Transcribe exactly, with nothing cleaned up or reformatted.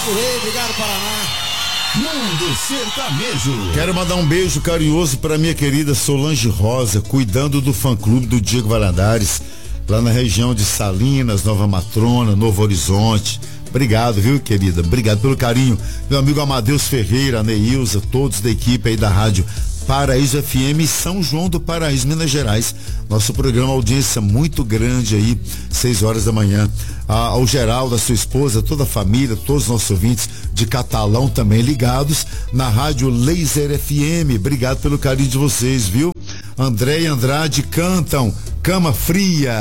Chico Rei, obrigado, Paraná. Mundo Sertanejo. Quero mandar um beijo carinhoso para minha querida Solange Rosa, cuidando do fã-clube do Diego Valadares, lá na região de Salinas, Nova Matrona, Novo Horizonte. Obrigado, viu, querida? Obrigado pelo carinho. Meu amigo Amadeus Ferreira, Neilza, todos da equipe aí da rádio Paraíso F M e São João do Paraíso, Minas Gerais. Nosso programa, audiência muito grande aí, seis horas da manhã. Ah, ao Geraldo, a sua esposa, toda a família, todos os nossos ouvintes de Catalão também ligados na rádio Laser F M. Obrigado pelo carinho de vocês, viu? André e Andrade cantam Cama Fria.